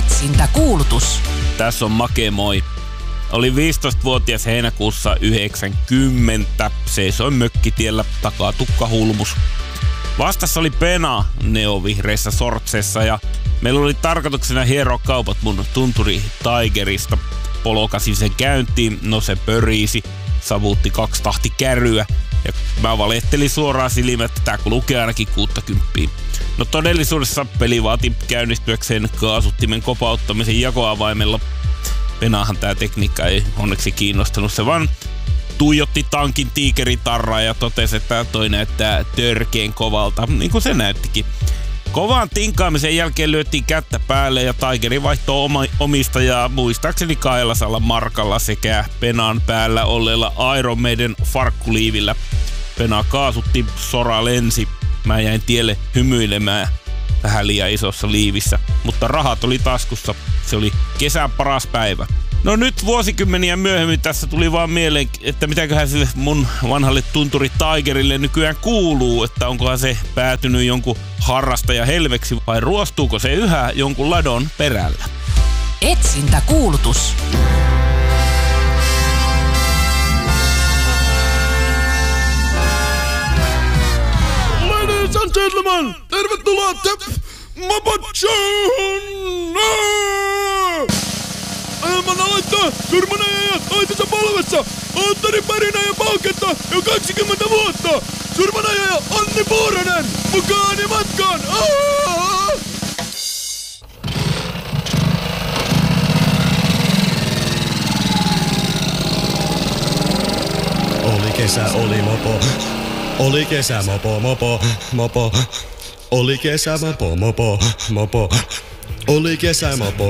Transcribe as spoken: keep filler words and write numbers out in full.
Etsintäkuulutus. Tässä on Make, moi. Oli viisitoistavuotias heinäkuussa yhdeksänkymmentä. Seisoin mökkitiellä takaa tukkahulmus. Vastassa oli Pena neovihreissä sortseissa ja meillä oli tarkoituksena hieroa kaupat mun tunturi Tigerista. Polokasin sen käyntiin, no se pöriisi, savuutti kaksi tahti kärryä ja mä valehtelin suoraan silmät, että tää lukee ainakin kuuttakymppiä. No todellisuudessa peli vaati käynnistyäkseen kaasuttimen kopauttamisen jakoavaimella. Penahan tää tekniikka ei onneksi kiinnostanut, se vaan tuijotti tankin tiikeritarraa ja totesi, että toi näyttää törkeen kovalta, niin kuin se näyttikin. Kovaan tinkaamisen jälkeen lyötiin kättä päälle ja Tigeri vaihtoi oma, omistajaa muistaakseni kahdella markalla sekä Penan päällä olleella Iron Maiden farkkuliivillä. Pena kaasutti, sora lensi. Mä jäin tielle hymyilemään vähän liian isossa liivissä, mutta rahat oli taskussa. Se oli kesän paras päivä. No nyt vuosikymmeniä myöhemmin tässä tuli vaan mieleen, että mitäköhän sille mun vanhalle tunturi Tigerille nykyään kuuluu, että onkohan se päätynyt jonkun harrastaja helveksi vai ruostuuko se yhä jonkun ladon perällä. Etsintäkuulutus. Ladies and gentlemen, tervetuloa Tep Mapachon! Ilman aloittaa surmanajajat aitansa polvessa Antteri Pärinä ja Pauketta jo kaksikymmentä vuotta. Surmanajaja Anni Puuranen mukaan ja matkaan! Aaaa! Oli kesä, oli mopo. Oli kesä, mopo, mopo, mopo. Oli kesä, mopo, mopo, mopo. Oli kesä, mopo,